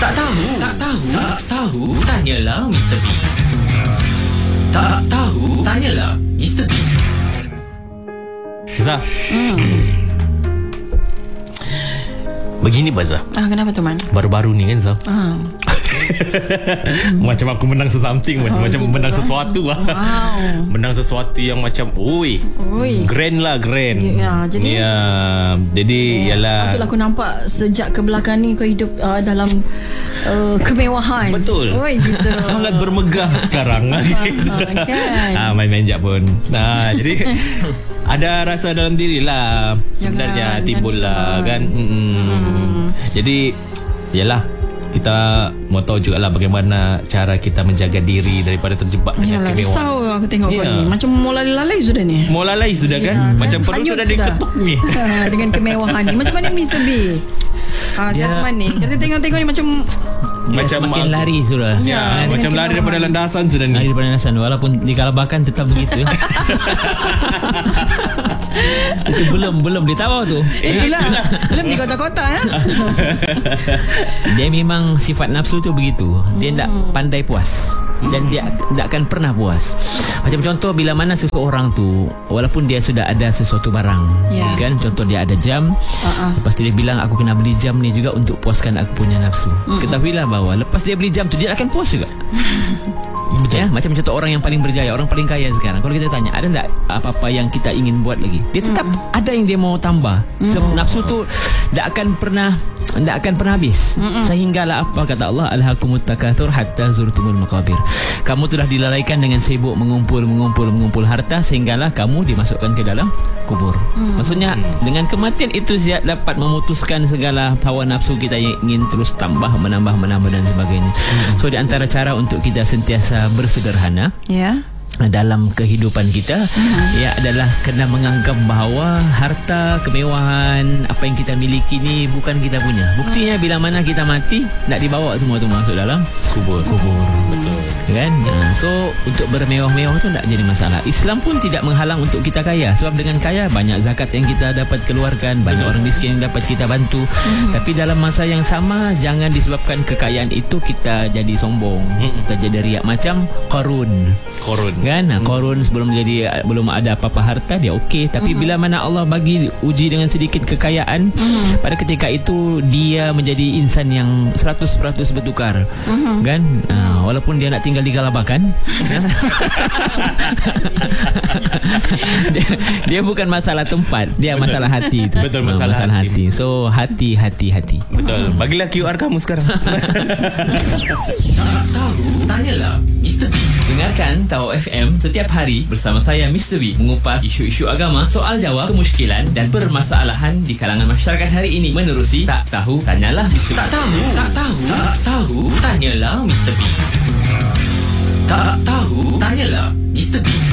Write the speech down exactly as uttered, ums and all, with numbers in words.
Tak tahu, tak tahu, tak tahu. Tanyalah Mister B. Tak tahu, tanyalah Mister B. Zah. Hmm. Begini Bazah. Ah, kenapa tu, Man? Baru-baru ni kan Zah. Ah. Macam aku menang sesuatu, oh, macam gitu menang lah. sesuatu lah. Wow. Menang sesuatu yang macam oi, oi. grand lah, grand. Ya, jadi ya, jadi eh, ialah patutlah aku nampak sejak ke belakang ni kau hidup uh, dalam uh, kemewahan. Betul. Oi, gitu. Sangat bermegah sekarang. Kan? Ah, main-main jap pun. Nah, jadi ada rasa dalam diri lah sebenarnya jangan, timbul lah kan. Hmm. Hmm. Jadi yalah, kita mau tahu juga lah bagaimana cara kita menjaga diri daripada terjebak dengan Yalah, kemewahan. risau aku tengok Ya. kau ni. Macam mau lalai-lalai sudah ni. Mau lalai sudah kan? Ya, Macam perlu hanyut sudah diketuk ni. Dengan kemewahan ni. Macam mana Mister B? Ah, Dia- Syazman ni. Kita tengok-tengok ni macam Macam Makin aku- lari sudah. Ya, Ya, macam dengan lari daripada kemewahan. landasan sudah ni. Lari daripada nasan. Walaupun dikalahkan tetap begitu. Itu belum belum ditawar tu. Eh, bila? Belum di kota-kota ya? Dia memang sifat nafsu tu begitu. Dia tak pandai puas. Dan dia tak akan pernah puas. Macam contoh, bila mana seseorang tu, walaupun dia sudah ada sesuatu barang, Ya. kan, contoh dia ada jam, Uh-uh. lepas tu dia bilang aku kena beli jam ni juga untuk puaskan aku punya nafsu. Ketahuilah bahawa lepas dia beli jam tu, dia akan puas juga. Ya, macam contoh orang yang paling berjaya, orang paling kaya sekarang. Kalau kita tanya, ada tak apa-apa yang kita ingin buat lagi? Dia tetap mm. ada yang dia mau tambah. Sebab nafsu tu tak akan pernah tak akan pernah habis. Mm-mm. Sehinggalah apa kata Allah, alhaakumut takatsur hatta zurtumul maqabir. Kamu telah dilalaikan dengan sibuk mengumpul mengumpul mengumpul harta sehinggalah kamu dimasukkan ke dalam kubur. Mm. Maksudnya dengan kematian itu dia dapat memutuskan segala hawa nafsu kita yang ingin terus tambah menambah menambah dan sebagainya. Mm. So di antara cara untuk kita sentiasa bersederhana Ya. dalam kehidupan kita, uh-huh. ia adalah kena menganggap bahawa harta, kemewahan, apa yang kita miliki ni bukan kita punya. Buktinya bila mana kita mati, nak dibawa semua tu masuk dalam Kubur. kubur. Betul. Kan? Ha, so untuk bermewah-mewah tu tak jadi masalah. Islam pun tidak menghalang untuk kita kaya. Sebab dengan kaya banyak zakat yang kita dapat keluarkan, banyak orang miskin yang dapat kita bantu. Mm-hmm. Tapi dalam masa yang sama, jangan disebabkan kekayaan itu kita jadi sombong, mm-hmm. kita jadi riak macam Qarun. Korun. Kan? Ha, Qarun sebelum jadi belum ada apa-apa harta dia okey, tapi mm-hmm. bila mana Allah bagi uji dengan sedikit kekayaan, mm-hmm. pada ketika itu dia menjadi insan yang seratus peratus bertukar. Mm-hmm. Kan? Ha, walaupun dia nak tinggal di Galabakan. dia, dia bukan masalah tempat, dia masalah hati tu. Betul, Ha, masalah hati. hati. So hati hati hati. Betul. Bagilah Q R kamu sekarang. Tak tahu, tanyalah Mister B. Dengarkan Tahu F M setiap hari bersama saya Mister B mengupas isu-isu agama, soal jawab, kemusykilan dan permasalahan di kalangan masyarakat hari ini menerusi Tak Tahu Tanyalah Mister B. Tak tahu, tak tahu, tak tahu. Tanyalah Mister B. Tak tahu, tanyalah Mister B.